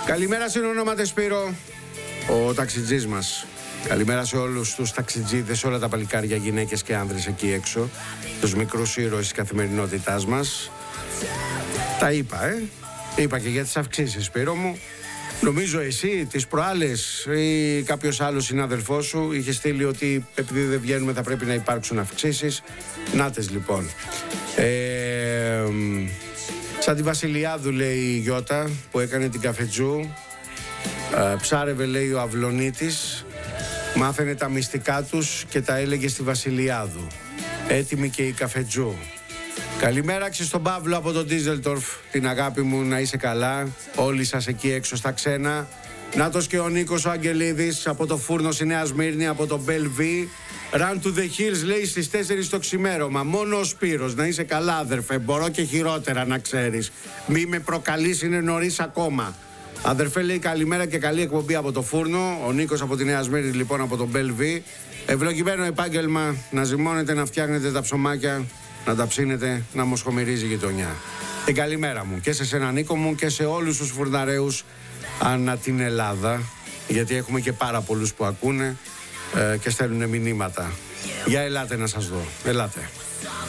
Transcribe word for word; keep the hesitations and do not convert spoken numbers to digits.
Καλημέρα στην ονόματι Σπύρο, ο ταξιτζής μας. Καλημέρα σε όλους τους ταξιτζίδες, όλα τα παλικάρια, γυναίκες και άνδρες εκεί έξω, τους μικρούς ήρωες της καθημερινότητάς μας. Τα είπα, ε. Είπα και για τις αυξήσεις, Σπύρο μου. Νομίζω εσύ τις προάλλες ή κάποιος άλλος συνάδελφός σου είχε στείλει ότι επειδή δεν βγαίνουμε θα πρέπει να υπάρξουν αυξήσεις. Νάτες λοιπόν. Ε, σαν τη Βασιλιάδου λέει η Γιώτα που έκανε την καφετζού. Ε, ψάρευε λέει ο Αυλονίτης. Μάθαινε τα μυστικά τους και τα έλεγε στη Βασιλιάδου. Έτοιμη και η καφετζού. Καλημέρα και στον Παύλο από τον Ντίζελτορφ, την αγάπη μου, να είσαι καλά. Όλοι σας εκεί έξω στα ξένα. Νάτος και ο Νίκος ο Αγγελίδης από το φούρνο στη Νέα Σμύρνη, από το Bellevue. Run to the hills λέει στις τέσσερις το ξημέρωμα. Μόνο ο Σπύρος, να είσαι καλά αδερφέ. Μπορώ και χειρότερα να ξέρεις. Μη με προκαλείς, είναι νωρίς ακόμα. Αδερφέ λέει καλημέρα και καλή εκπομπή από το φούρνο. Ο Νίκος από τη Νέα Σμύρνη λοιπόν από το Bellevue. Ευλογημένο επάγγελμα να ζυμώνετε, να φτιάχνετε τα ψωμάκια, να τα ψήνετε, να μοσχομυρίζει η γειτονιά. Την καλημέρα μου και σε σένα Νίκο μου και σε όλους τους φουρναρέους ανά την Ελλάδα, γιατί έχουμε και πάρα πολλούς που ακούνε ε, και στέλνουν μηνύματα. Για ελάτε να σας δω, ελάτε.